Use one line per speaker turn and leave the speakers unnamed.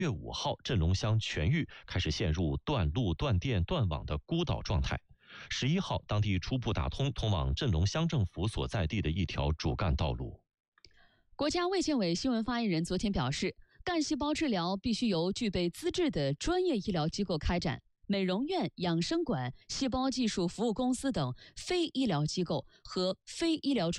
月5号镇龙乡全域开始陷入断路、断电、断网的孤岛状态。11号，当地初步打通通往镇龙乡政府所在地的一条主干道路。
国家卫健委新闻发言人昨天表示，干细胞治疗必须由具备资质的专业医疗机构开展，美容院、养生馆、细胞技术服务公司等非医疗机构和非医疗专